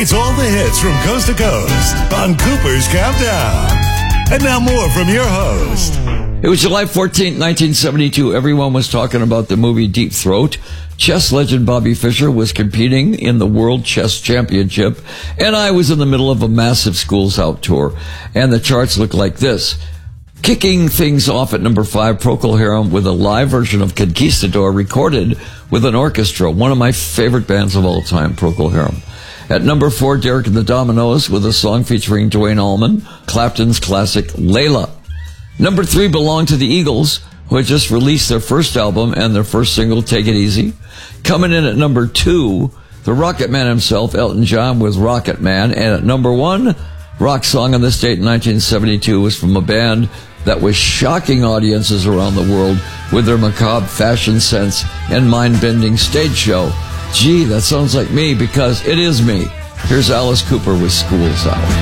It's all the hits from coast to coast on Cooper's Countdown. And now more from your host. It was July 14th, 1972. Everyone was talking about the movie Deep Throat. Chess legend Bobby Fischer was competing in the World Chess Championship, and I was in the middle of a massive Schools Out tour. And the charts looked like this. Kicking things off at number 5, Procol Harum with a live version of Conquistador recorded with an orchestra. One of my favorite bands of all time, Procol Harum. At number 4, Derek and the Dominos with a song featuring Duane Allman, Clapton's classic Layla. Number 3 belonged to the Eagles, who had just released their first album and their first single, Take It Easy. Coming in at number 2, the Rocket Man himself, Elton John, with Rocket Man. And at number 1, rock song on this date in 1972 was from a band that was shocking audiences around the world with their macabre fashion sense and mind-bending stage show. Gee, that sounds like me, because it is me. Here's Alice Cooper with Schools Out.